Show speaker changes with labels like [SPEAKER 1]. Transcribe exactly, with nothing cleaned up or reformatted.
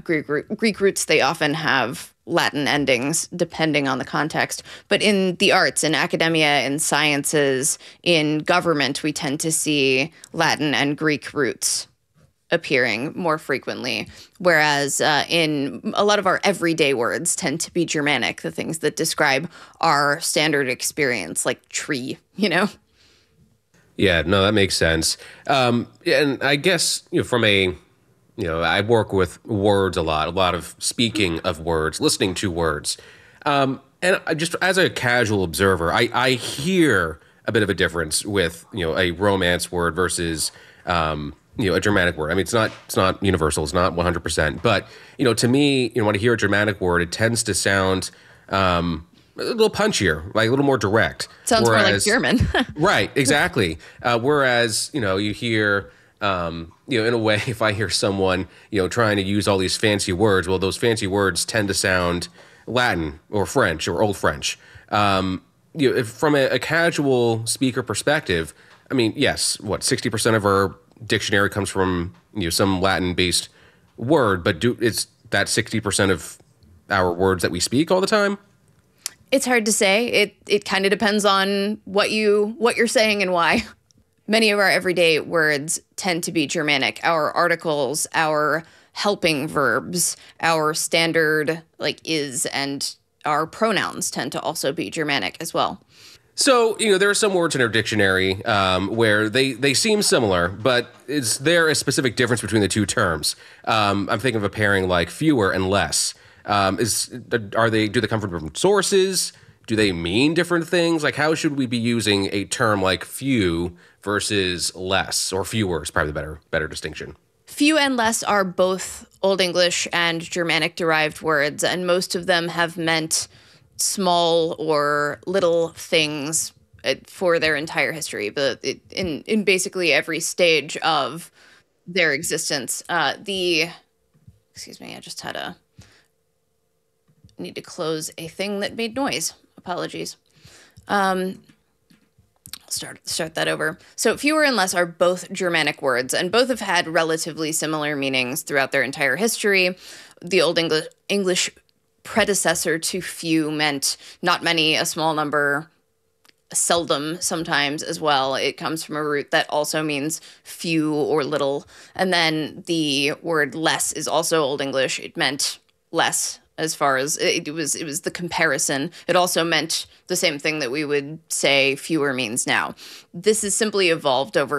[SPEAKER 1] Greek root, Greek roots, they often have Latin endings, depending on the context. But in the arts, in academia, in sciences, in government, we tend to see Latin and Greek roots appearing more frequently, whereas uh, in a lot of our everyday words tend to be Germanic, the things that describe our standard experience, like tree, you know?
[SPEAKER 2] Yeah, no, that makes sense. Um, and I guess, you know, from a, you know, I work with words a lot, a lot of speaking of words, listening to words. Um, and I just as a casual observer, I, I hear a bit of a difference with, you know, a Romance word versus, um, you know, a Germanic word. I mean, it's not it's not universal. It's not one hundred percent. But, you know, to me, you know, when I hear a Germanic word, it tends to sound um, a little punchier, like a little more direct.
[SPEAKER 1] Sounds
[SPEAKER 2] whereas,
[SPEAKER 1] more like German.
[SPEAKER 2] Right, exactly. Uh, whereas, you know, you hear, um, you know, in a way, if I hear someone, you know, trying to use all these fancy words, well, those fancy words tend to sound Latin or French or Old French. Um, you know, if, from a, a casual speaker perspective, I mean, yes, what, sixty percent of our dictionary comes from, you know, some Latin-based word, but do it's that sixty percent of our words that we speak all the time?
[SPEAKER 1] It's hard to say. It it kind of depends on what you what you're saying and why. Many of our everyday words tend to be Germanic. Our articles, our helping verbs, our standard like is, and our pronouns tend to also be Germanic as well.
[SPEAKER 2] So, you know, there are some words in our dictionary um, where they, they seem similar, but is there a specific difference between the two terms? Um, I'm thinking of a pairing like fewer and less. Um, is are they do they come from different sources? Do they mean different things? Like, how should we be using a term like few versus less, or fewer is probably the better better distinction?
[SPEAKER 1] Few and less are both Old English and Germanic derived words, and most of them have meant small or little things for their entire history, but it, in in basically every stage of their existence. Uh, the excuse me, I just had a need to close a thing that made noise. Apologies. Um, start start that over. So fewer and less are both Germanic words, and both have had relatively similar meanings throughout their entire history. The Old English English predecessor to few meant not many, a small number, seldom sometimes as well. It comes from a root that also means few or little. And then the word less is also Old English. It meant less as far as it, it was it was the comparison. It also meant the same thing that we would say fewer means now. This has simply evolved over